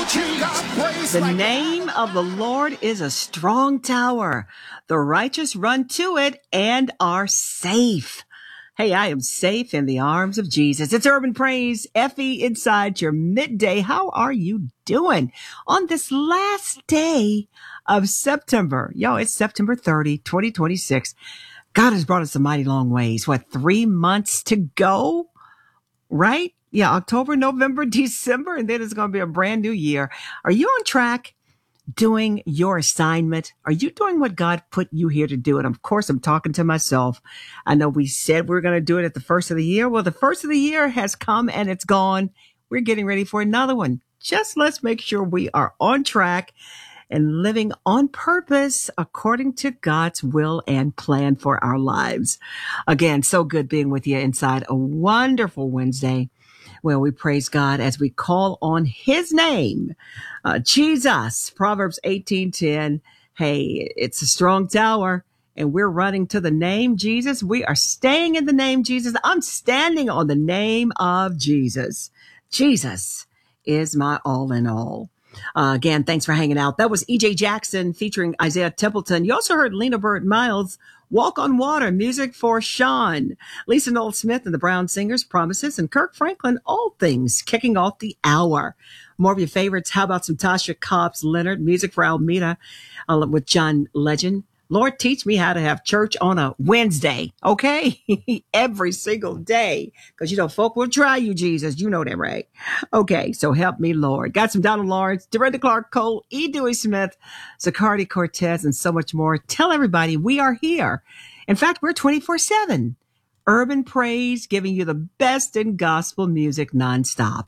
The name of the Lord is a strong tower. The righteous run to it and are safe. Hey, I am safe in the arms of Jesus. It's Urban Praise, Effie inside your midday. How are you doing on this last day of September? Yo, it's September 30, 2026. God has brought us a mighty long ways. What, 3 months to go? Right? Yeah, October, November, December, and then it's going to be a brand new year. Are you on track doing your assignment? Are you doing what God put you here to do? And of course, I'm talking to myself. I know we said we were going to do it at the first of the year. Well, the first of the year has come and it's gone. We're getting ready for another one. Just let's make sure we are on track and living on purpose according to God's will and plan for our lives. Again, so good being with you inside a wonderful Wednesday. Well, we praise God as we call on his name, Jesus. Proverbs 18:10. Hey, it's a strong tower and we're running to the name Jesus. We are staying in the name Jesus. I'm standing on the name of Jesus. Jesus is my all in all. Again, thanks for hanging out. That was E.J. Jackson featuring Isaiah Templeton. You also heard Lena Bird Miles, Walk on Water, music for Sean. Lisa Noel Smith and the Brown Singers, Promises, and Kirk Franklin, All Things, kicking off the hour. More of your favorites. How about some Tasha Cobbs Leonard, music for Almeda with John Legend. Lord, teach me how to have church on a Wednesday, okay? Every single day. Because, folk will try you, Jesus. You know that, right? Okay, so help me, Lord. Got some Donald Lawrence, Dorinda Clark Cole, E. Dewey Smith, Zacardi Cortez, and so much more. Tell everybody we are here. In fact, we're 24/7. Urban Praise, giving you the best in gospel music nonstop.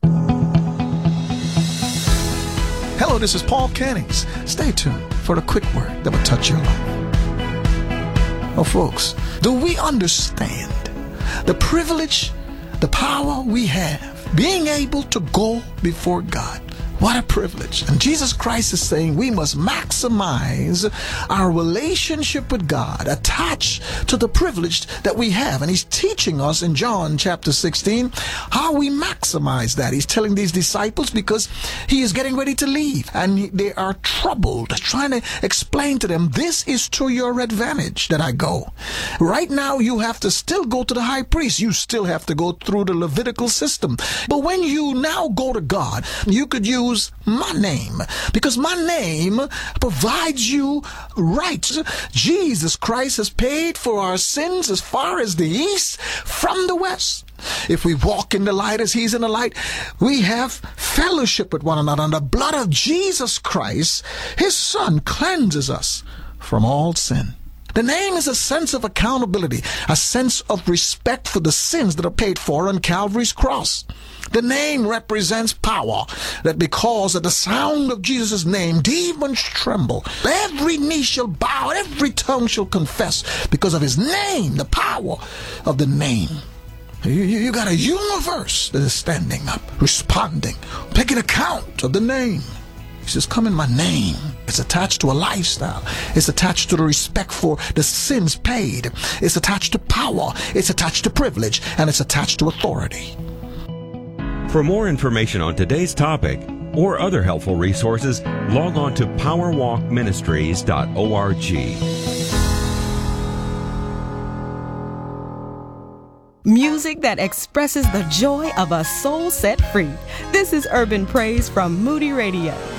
Hello, this is Paul Cannings. Stay tuned for the quick word that will touch your life. Oh, folks, do we understand the privilege, the power we have, being able to go before God? What a privilege. And Jesus Christ is saying we must maximize our relationship with God, attached to the privilege that we have. And he's teaching us in John chapter 16 how we maximize that. He's telling these disciples because he is getting ready to leave and they are troubled, trying to explain to them, this is to your advantage that I go. Right now, you have to still go to the high priest. You still have to go through the Levitical system. But when you now go to God, you could use my name, because my name provides you rights. Jesus Christ has paid for our sins as far as the east from the west. If we walk in the light as he's in the light, we have fellowship with one another. And the blood of Jesus Christ, his son, cleanses us from all sin. The name is a sense of accountability, a sense of respect for the sins that are paid for on Calvary's cross. The name represents power, that because of the sound of Jesus' name, demons tremble. Every knee shall bow, every tongue shall confess because of his name, the power of the name. You got a universe that is standing up, responding, taking account of the name. He says, come in my name. It's attached to a lifestyle. It's attached to the respect for the sins paid. It's attached to power. It's attached to privilege. And it's attached to authority. For more information on today's topic or other helpful resources, log on to powerwalkministries.org. Music that expresses the joy of a soul set free. This is Urban Praise from Moody Radio.